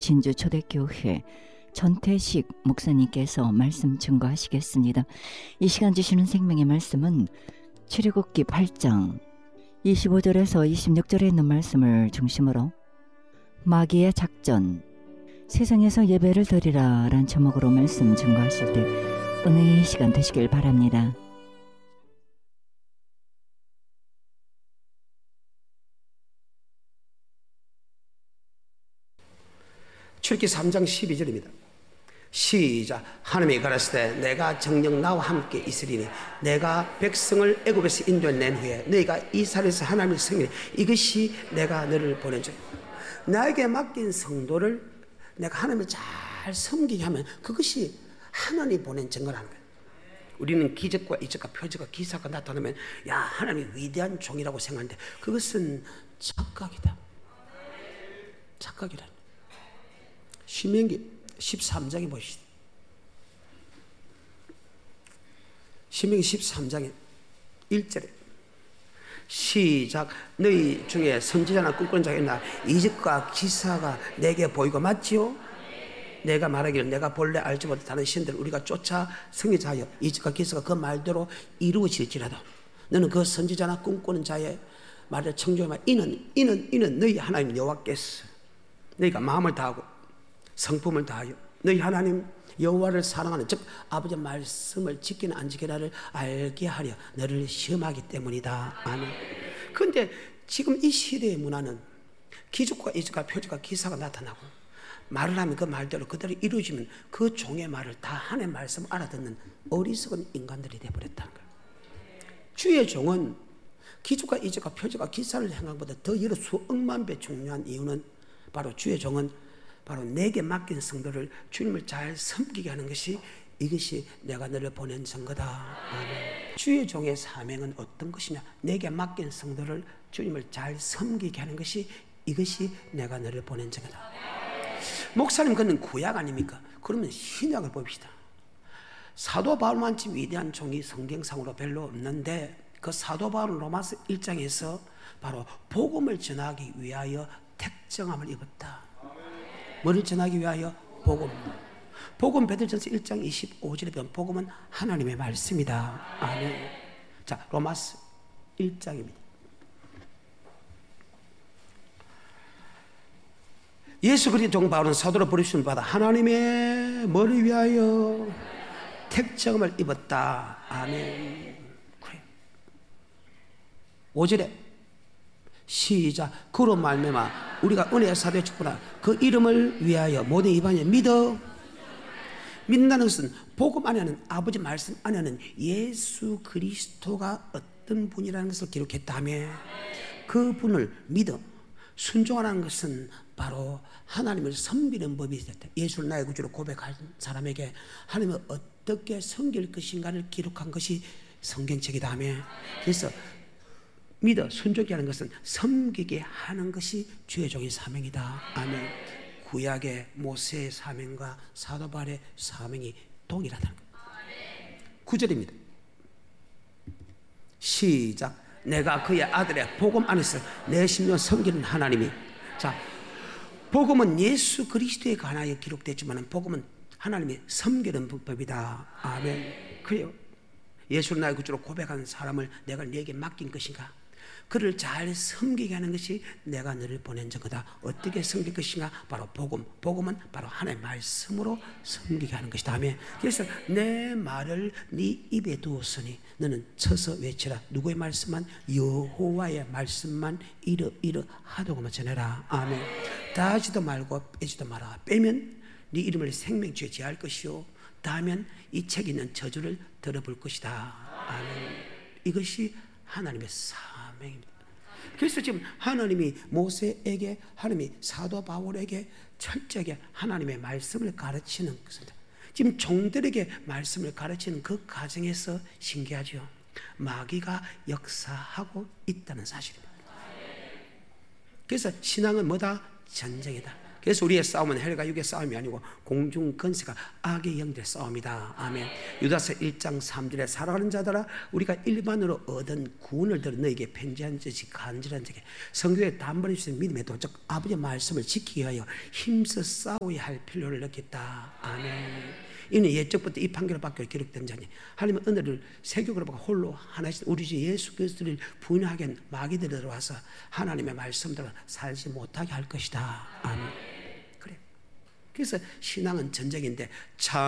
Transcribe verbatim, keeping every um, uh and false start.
진주 초대교회 전태식 목사님께서 말씀 증거하시겠습니다. 이 시간 주시는 생명의 말씀은 출애굽기 팔 장 이십오 절에서 이십육 절에 있는 말씀을 중심으로 마귀의 작전, 세상에서 예배를 드리라 라는 제목으로 말씀 증거하실 때 은혜의 시간 되시길 바랍니다. 출애굽기 삼 장 십이 절입니다. 시작. 하나님이 가라사대 내가 정녕 나와 함께 있으리니 내가 백성을 애굽에서 인도해낸 후에 너희가 이스라엘에서 하나님을 섬기니 이것이 내가 너를 보낸 줄. 나에게 맡긴 성도를 내가 하나님을 잘 섬기게 하면 그것이 하나님이 보낸 증거라는 거예요. 우리는 기적과 이적과 표적과 기사가 나타나면 야 하나님이 위대한 종이라고 생각하는데 그것은 착각이다. 착각이다. 신명기 십삼 장에 보시죠. 신명기 십삼 장에 일 절에 시작. 너희 중에 선지자나 꿈꾸는 자가 있나 이적과 기사가 내게 보이고 맞지요? 내가 말하기를 내가 본래 알지 못한 다른 신들을 우리가 쫓아 승리자하여 이적과 기사가 그 말대로 이루어질지라도 너는 그 선지자나 꿈꾸는 자의 말을 청종하면 이는 이는 이는 너희 하나님 여호와께서 너희가 마음을 다하고 성품을 다하여 너희 하나님 여호와를 사랑하는 즉 아버지의 말씀을 지키는 안 지키나를 알게 하려 너를 시험하기 때문이다. 아멘. 그런데 지금 이 시대의 문화는 기적과 이적과 표적과 기사가 나타나고 말을 하면 그 말대로 그대로 이루어지면 그 종의 말을 다 하나님의 말씀 알아듣는 어리석은 인간들이 되어버렸다는 거예요. 주의 종은 기적과 이적과 표적과 기사를 행한 것보다 더 여러 수억만 배 중요한 이유는 바로 주의 종은 바로 내게 맡긴 성도를 주님을 잘 섬기게 하는 것이 이것이 내가 너를 보낸 증거다. 아멘. 주의 종의 사명은 어떤 것이냐? 내게 맡긴 성도를 주님을 잘 섬기게 하는 것이 이것이 내가 너를 보낸 증거다. 목사님 그는 구약 아닙니까? 그러면 신약을 봅시다. 사도 바울만치 위대한 종이 성경상으로 별로 없는데 그 사도 바울은 로마서 일 장에서 바로 복음을 전하기 위하여 택정함을 입었다. 뭐를 전하기 위하여? 복음. 복음 베드로전서 일 장 이십오 절에 보면 복음은 하나님의 말씀이다. 아멘. 자, 로마서 일 장입니다. 예수 그리스도 종 바울은 사도로 부르심을 받아 하나님의 뭐를 위하여 택정함을 입었다. 아멘. 그래. 오 절에 시작. 그로 말미암아 우리가 은혜의 사도의 축복하나 그 이름을 위하여 모든 이방인을 믿어. 믿는다는 것은 복음 안에는 아버지 말씀 안에는 예수 그리스도가 어떤 분이라는 것을 기록했다며 그 분을 믿어. 순종하라는 것은 바로 하나님을 섬기는 법이 됐다. 예수를 나의 구주로 고백한 사람에게 하나님을 어떻게 섬길 것인가를 기록한 것이 성경책이다며. 그래서 믿어 순종하게 하는 것은 섬기게 하는 것이 주의 종의 사명이다. 아멘. 구약의 모세의 사명과 사도 바울의 사명이 동일하다는 거예요. 구 절입니다. 시작. 내가 그의 아들의 복음 안에서 내 심령 섬기는 하나님이. 자, 복음은 예수 그리스도에 관하여 기록됐지만 복음은 하나님이 섬기는 법이다. 아멘. 그래요. 예수를 나의 구주로 고백한 사람을 내가 네게 맡긴 것인가? 그를 잘 섬기게 하는 것이 내가 너를 보낸 증거다. 어떻게 섬길 것인가? 바로 복음. 복음은 바로 하나님의 말씀으로 섬기게 하는 것이다. 아멘. 그래서 내 말을 네 입에 두었으니 너는 쳐서 외치라. 누구의 말씀만? 여호와의 말씀만 이러 이러 하도록만 전해라. 아멘. 다하지도 말고 빼지도 마라. 빼면 네 이름을 생명주에 제할 것이요 다하면 이 책에 있는 저주를 들어볼 것이다. 아멘. 이것이 하나님의 사명입니다. 그래서 지금 하나님이 모세에게 하나님이 사도 바울에게 철저하게 하나님의 말씀을 가르치는 것입니다. 지금 종들에게 말씀을 가르치는 그 과정에서 신기하죠. 마귀가 역사하고 있다는 사실입니다. 그래서 신앙은 뭐다? 전쟁이다. 그래서 우리의 싸움은 헬과 육의 싸움이 아니고 공중 권세가 악의 영들의 싸움이다. 아멘. 유다서 일 장 삼 절에 살아가는 자들아, 우리가 일반으로 얻은 구원을 들어 너에게 편지한 것이 간절한 자에게 성경에 단번에 주신 믿음의 도적 아버지의 말씀을 지키기 위하여 힘써 싸워야 할 필요를 느꼈다. 아멘. 이는 옛적부터 이 판결을 받고 기록된 자니 하나님은 오늘을 세교를 받고 홀로 하나씩 우리 주 예수 그리스도를 부인하게 한 마귀들이 들어와서 하나님의 말씀대로 살지 못하게 할 것이다. 아멘. 그래. 그래서 신앙은 전쟁인데 참